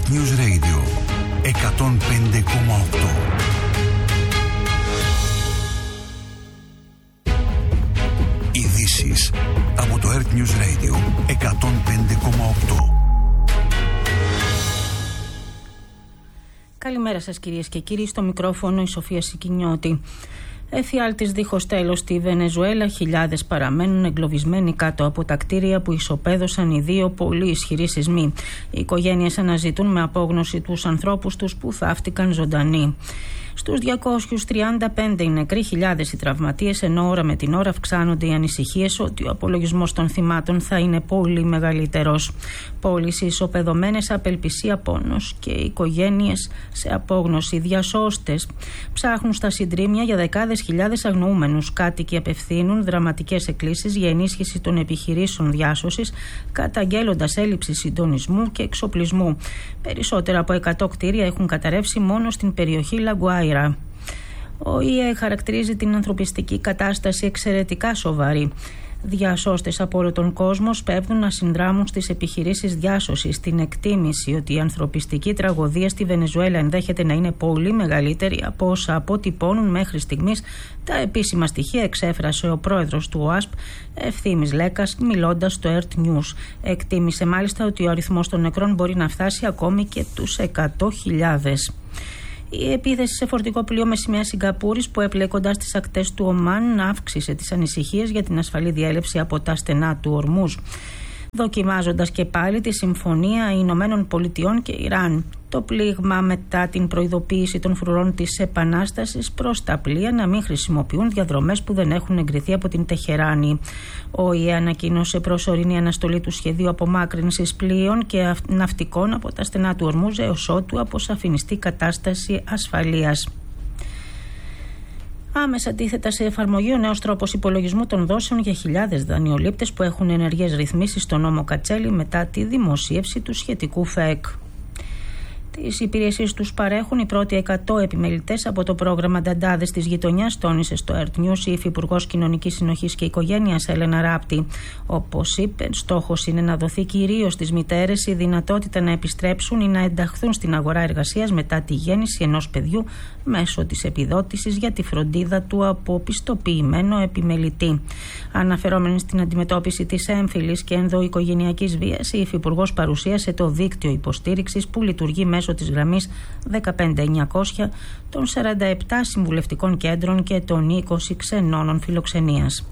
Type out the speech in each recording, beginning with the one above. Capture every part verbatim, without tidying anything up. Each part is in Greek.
Earth News Radio εκατόν πέντε κόμμα οκτώ. Ειδήσεις από το Earth News Radio εκατόν πέντε κόμμα οκτώ. Καλημέρα σας κυρίες και κύριοι, στο μικρόφωνο η Σοφία Σικινιώτη. Εφιάλτης δίχως τέλος στη Βενεζουέλα, χιλιάδες παραμένουν εγκλωβισμένοι κάτω από τα κτίρια που ισοπαίδωσαν οι δύο πολύ ισχυροί σεισμοί. Οι οικογένειες αναζητούν με απόγνωση τους ανθρώπους τους που θαύτηκαν ζωντανοί. Στους διακόσιους τριάντα πέντε οι νεκροί, χιλιάδες οι τραυματίες, ενώ ώρα με την ώρα αυξάνονται οι ανησυχίες ότι ο απολογισμός των θυμάτων θα είναι πολύ μεγαλύτερος. Πόλεις ισοπεδωμένες, απελπισία, πόνος και οι οικογένειες σε απόγνωση. Διασώστες ψάχνουν στα συντρίμμια για δεκάδες χιλιάδες αγνοούμενους. Κάτοικοι απευθύνουν δραματικές εκκλήσεις για ενίσχυση των επιχειρήσεων διάσωσης, καταγγέλλοντας έλλειψη συντονισμού και εξοπλισμού. Περισσότερα από εκατό κτίρια έχουν καταρρεύσει μόνο στην περιοχή Λαγκουάιρα. Ο ΙΕ χαρακτηρίζει την ανθρωπιστική κατάσταση εξαιρετικά σοβαρή. Διασώστες από όλο τον κόσμο σπέβδουν να συνδράμουν στις επιχειρήσεις διάσωσης. Την εκτίμηση ότι η ανθρωπιστική τραγωδία στη Βενεζουέλα ενδέχεται να είναι πολύ μεγαλύτερη από όσα αποτυπώνουν μέχρι στιγμής τα επίσημα στοιχεία, εξέφρασε ο πρόεδρος του ΟΑΣΠ, Ευθύμης Λέκας, μιλώντας στο Earth News. Εκτίμησε μάλιστα ότι ο αριθμός των νεκρών μπορεί να φτάσει ακόμη και τους εκατό χιλιάδες. Η επίθεση σε φορτικό πλοίο με σημαία Σιγκαπούρης που έπλεε κοντά στις ακτές του Ομάν αύξησε τις ανησυχίες για την ασφαλή διέλευση από τα στενά του Ορμούζ, δοκιμάζοντας και πάλι τη συμφωνία Ηνωμένων Πολιτειών και Ιράν. Το πλήγμα, μετά την προειδοποίηση των φρουρών της Επανάστασης προς τα πλοία να μην χρησιμοποιούν διαδρομές που δεν έχουν εγκριθεί από την Τεχεράνη. Ο ΙΕ ανακοίνωσε προσωρινή αναστολή του σχεδίου απομάκρυνσης πλοίων και ναυτικών από τα στενά του Ορμούζ έως ότου αποσαφινιστεί κατάσταση ασφαλείας. Άμεσα τίθεται σε εφαρμογή ο νέος τρόπος υπολογισμού των δόσεων για χιλιάδες δανειολήπτες που έχουν ενεργές ρυθμίσεις στο νόμο Κατσέλη μετά τη δημοσίευση του σχετικού ΦΕΚ. Τις υπηρεσίες τους παρέχουν οι πρώτοι εκατό επιμελητές από το πρόγραμμα Νταντάδες της γειτονιάς, τόνισε στο Earth News η Υφυπουργός Κοινωνικής Συνοχής και Οικογένειας Έλενα Ράπτη. Όπως είπε, στόχος είναι να δοθεί κυρίως στις μητέρες η δυνατότητα να επιστρέψουν ή να ενταχθούν στην αγορά εργασίας μετά τη γέννηση ενός παιδιού μέσω της επιδότησης για τη φροντίδα του από πιστοποιημένο επιμελητή. Αναφερόμενη στην αντιμετώπιση της έμφυλης και ενδοοικογενειακής βίας, η Υφυπουργός παρουσίασε το δίκτυο υποστήριξης που λειτουργεί μέσω της γραμμής δεκαπέντε εννιακόσια, των σαράντα επτά συμβουλευτικών κέντρων και των είκοσι ξενώνων φιλοξενίας.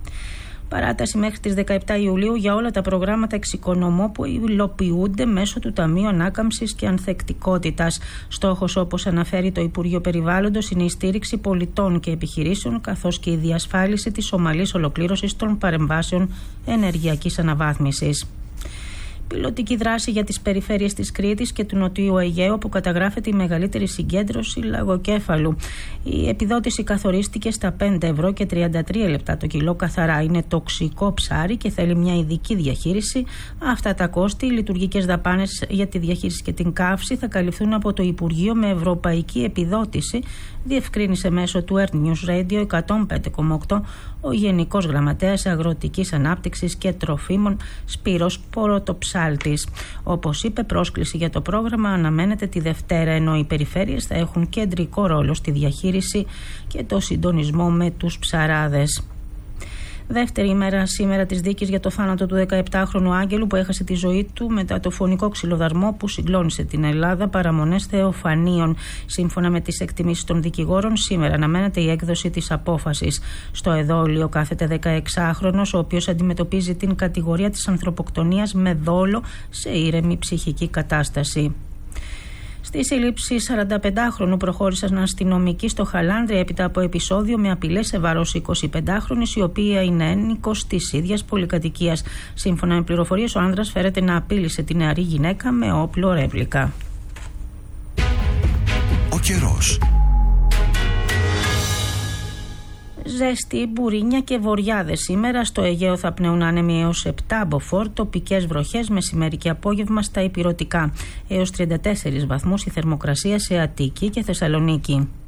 Παράταση μέχρι τις δεκαεπτά Ιουλίου για όλα τα προγράμματα εξοικονομώ που υλοποιούνται μέσω του Ταμείου Ανάκαμψης και Ανθεκτικότητας. Στόχος, όπως αναφέρει το Υπουργείο Περιβάλλοντος, είναι η στήριξη πολιτών και επιχειρήσεων, καθώς και η διασφάλιση της ομαλής ολοκλήρωσης των παρεμβάσεων ενεργειακής αναβάθμισης. Πιλωτική δράση για τις περιφέρειες της Κρήτης και του Νοτιού Αιγαίου, που καταγράφεται η μεγαλύτερη συγκέντρωση λαγοκέφαλου. Η επιδότηση καθορίστηκε στα πέντε ευρώ και τριάντα τρία λεπτά το κιλό καθαρά. Είναι τοξικό ψάρι και θέλει μια ειδική διαχείριση. Αυτά τα κόστη, οι λειτουργικές δαπάνες για τη διαχείριση και την καύση, θα καλυφθούν από το Υπουργείο με ευρωπαϊκή επιδότηση, διευκρίνησε μέσω του Earth News Radio εκατόν πέντε κόμμα οκτώ ο Γενικός Γραμματέας Αγροτικής Ανάπτυξης και Τροφίμων Σπύρος Ποροτοψάλτης. Όπως είπε, πρόσκληση για το πρόγραμμα αναμένεται τη Δευτέρα, ενώ οι περιφέρειες θα έχουν κεντρικό ρόλο στη διαχείριση και το συντονισμό με τους ψαράδες. Δεύτερη ημέρα σήμερα της δίκης για το θάνατο του δεκαεπτάχρονου Άγγελου που έχασε τη ζωή του μετά το φωνικό ξυλοδαρμό που συγκλώνησε την Ελλάδα, παραμονές θεοφανίων. Σύμφωνα με τις εκτιμήσεις των δικηγόρων, σήμερα αναμένεται η έκδοση της απόφασης. Στο εδόλιο κάθεται δεκαεξάχρονος, ο οποίος αντιμετωπίζει την κατηγορία της ανθρωποκτονίας με δόλο σε ήρεμη ψυχική κατάσταση. Στη σύλληψη σαρανταπεντάχρονου προχώρησαν αστυνομικοί στο Χαλάνδρη έπειτα από επεισόδιο με απειλές σε βάρος εικοσιπεντάχρονης, η οποία είναι ένικος της ίδιας πολυκατοικίας. Σύμφωνα με πληροφορίες, ο άνδρας φέρεται να απείλησε τη νεαρή γυναίκα με όπλο ρεύλικα. Ο καιρός. Ζέστη, μπουρίνια και βοριάδες σήμερα. Στο Αιγαίο θα πνέουν άνεμοι έως επτά μποφόρ, τοπικές βροχές μεσημέρι και απόγευμα στα ηπειρωτικά. Έως τριάντα τέσσερις βαθμούς η θερμοκρασία σε Αττική και Θεσσαλονίκη.